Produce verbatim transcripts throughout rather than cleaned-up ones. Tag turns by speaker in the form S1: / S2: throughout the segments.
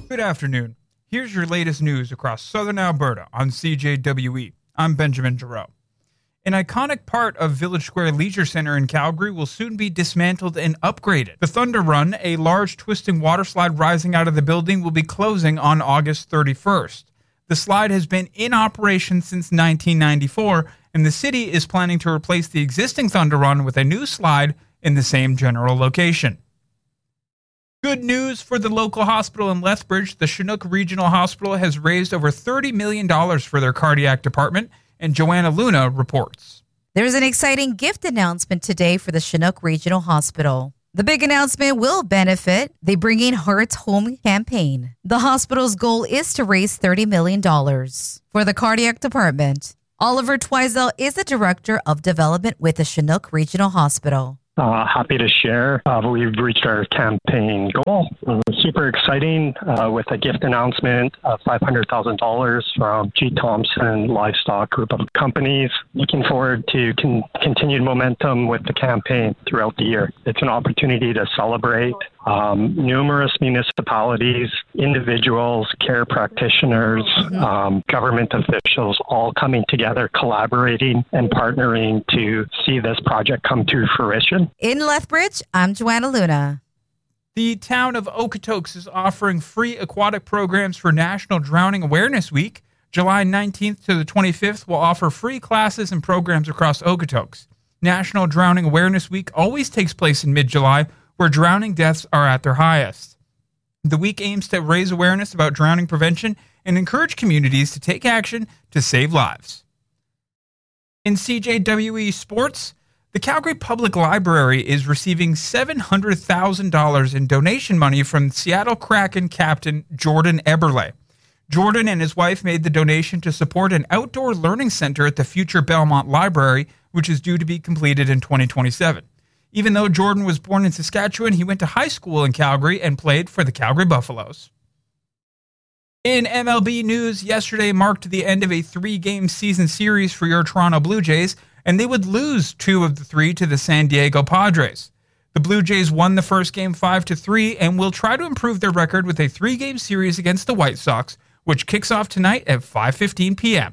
S1: Good afternoon. Here's your latest news across southern Alberta on C J W E. I'm Benjamin Giroux. An iconic part of Village Square Leisure Centre in Calgary will soon be dismantled and upgraded. The Thunder Run, a large twisting water slide rising out of the building, will be closing on August thirty-first. The slide has been in operation since nineteen ninety-four, and the city is planning to replace the existing Thunder Run with a new slide in the same general location. Good news for the local hospital in Lethbridge. The Chinook Regional Hospital has raised over thirty million dollars for their cardiac department, and Joanna Luna reports.
S2: There's an exciting gift announcement today for the Chinook Regional Hospital. The big announcement will benefit the Bringing Hearts Home campaign. The hospital's goal is to raise thirty million dollars for the cardiac department. Oliver Twizel is the Director of Development with the Chinook Regional Hospital.
S3: Uh, happy to share. Uh, we've reached our campaign goal. Uh, super exciting uh, with a gift announcement of five hundred thousand dollars from G. Thompson Livestock Group of Companies. Looking forward to con- continued momentum with the campaign throughout the year. It's an opportunity to celebrate um, numerous municipalities, individuals, care practitioners, mm-hmm. um, government officials all coming together, collaborating and partnering to see this project come to fruition.
S2: In Lethbridge, I'm Joanna Luna.
S1: The town of Okotoks is offering free aquatic programs for National Drowning Awareness Week. July nineteenth to the twenty-fifth will offer free classes and programs across Okotoks. National Drowning Awareness Week always takes place in mid-July, where drowning deaths are at their highest. The week aims to raise awareness about drowning prevention and encourage communities to take action to save lives. In C J W E sports, the Calgary Public Library is receiving seven hundred thousand dollars in donation money from Seattle Kraken captain Jordan Eberle. Jordan and his wife made the donation to support an outdoor learning center at the future Belmont Library, which is due to be completed in twenty twenty-seven. Even though Jordan was born in Saskatchewan, he went to high school in Calgary and played for the Calgary Buffaloes. In M L B news, yesterday marked the end of a three-game season series for your Toronto Blue Jays, and they would lose two of the three to the San Diego Padres. The Blue Jays won the first game five to three and will try to improve their record with a three-game series against the White Sox, which kicks off tonight at five fifteen p.m.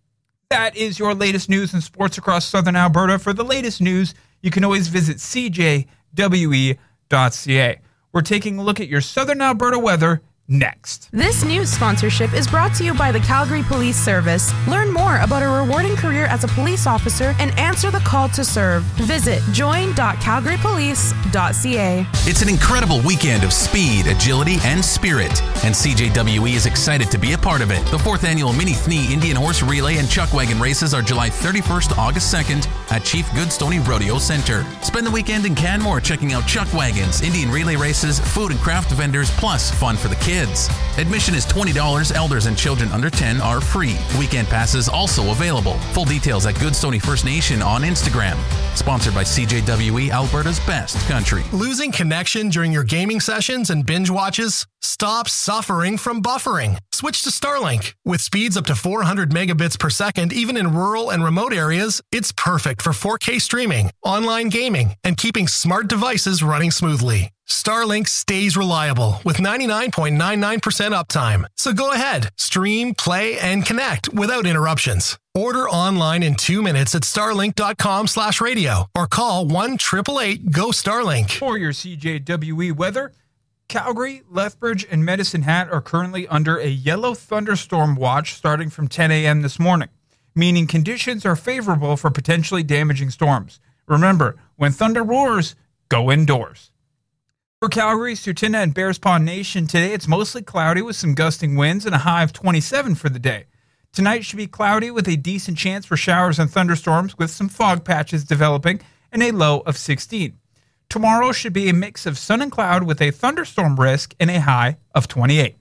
S1: That is your latest news and sports across southern Alberta. For the latest news, you can always visit c j w e dot c a. We're taking a look at your southern Alberta weather next.
S4: This news sponsorship is brought to you by the Calgary Police Service. Learn more about a rewarding career as a police officer and answer the call to serve. Visit join dot calgary police dot c a.
S5: It's an incredible weekend of speed, agility, and spirit, and C J W E is excited to be a part of it. The fourth annual Mini Thni Indian Horse Relay and Chuck Wagon races are July thirty-first to August second at Chief Goodstony Rodeo Center. Spend the weekend in Canmore checking out Chuck Wagons, Indian relay races, food and craft vendors, plus fun for the kids. Admission is twenty dollars. Elders and children under ten are free. Weekend passes also available. Full details at Goodstony First Nation on Instagram. Sponsored by C J W E, Alberta's best country.
S6: Losing connection during your gaming sessions and binge watches? Stop suffering from buffering. Switch to Starlink. With speeds up to four hundred megabits per second, even in rural and remote areas, it's perfect for four K streaming, online gaming, and keeping smart devices running smoothly. Starlink stays reliable with ninety-nine point nine nine percent uptime. So go ahead, stream, play, and connect without interruptions. Order online in two minutes at starlink dot com slash radio or call one eight eight eight, G O, Starlink.
S1: For your C J W E weather, Calgary, Lethbridge, and Medicine Hat are currently under a yellow thunderstorm watch starting from ten a.m. this morning, meaning conditions are favorable for potentially damaging storms. Remember, when thunder roars, go indoors. For Calgary, Sutina, and Bears Paw Nation, today it's mostly cloudy with some gusting winds and a high of twenty-seven for the day. Tonight should be cloudy with a decent chance for showers and thunderstorms with some fog patches developing and a low of sixteen. Tomorrow should be a mix of sun and cloud with a thunderstorm risk and a high of twenty-eight.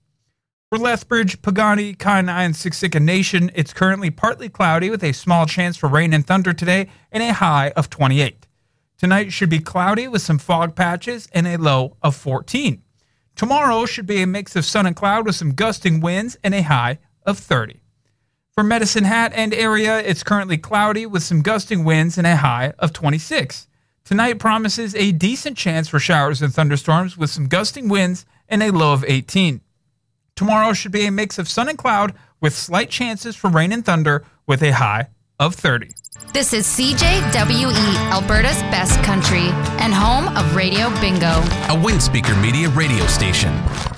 S1: For Lethbridge, Pagani, Kainai, and Siksika Nation, it's currently partly cloudy with a small chance for rain and thunder today and a high of twenty-eight. Tonight should be cloudy with some fog patches and a low of fourteen. Tomorrow should be a mix of sun and cloud with some gusting winds and a high of thirty. For Medicine Hat and area, it's currently cloudy with some gusting winds and a high of twenty-six. Tonight promises a decent chance for showers and thunderstorms with some gusting winds and a low of eighteen. Tomorrow should be a mix of sun and cloud with slight chances for rain and thunder with a high of thirty.
S7: This is C J W E, Alberta's best country and home of Radio Bingo.
S5: A Windspeaker Media radio station.